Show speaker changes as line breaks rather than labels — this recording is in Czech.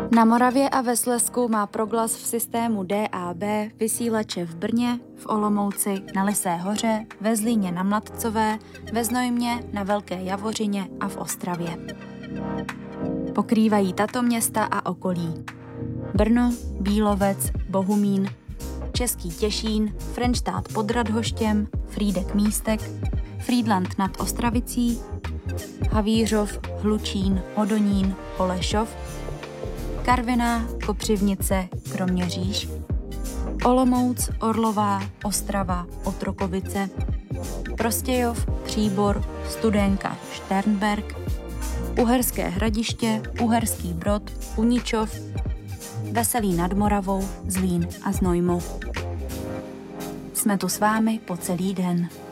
Na Moravě a ve Slezsku má Proglas v systému DAB vysílače v Brně, v Olomouci, na Lysé hoře, ve Zlíně na Mladcové, ve Znojmě, na Velké Javořině a v Ostravě. Pokrývají tato města a okolí: Brno, Bílovec, Bohumín, Český Těšín, Frenštát pod Radhoštěm, Frýdek-Místek, Frýdlant nad Ostravicí, Havířov, Hlučín, Hodonín, Holešov, Karviná, Kopřivnice, Kroměříž, Olomouc, Orlová, Ostrava, Otrokovice, Prostějov, Příbor, Studénka, Šternberk, Uherské Hradiště, Uherský Brod, Uničov, Veselí nad Moravou, Zlín a Znojmo. Jsme tu s vámi po celý den.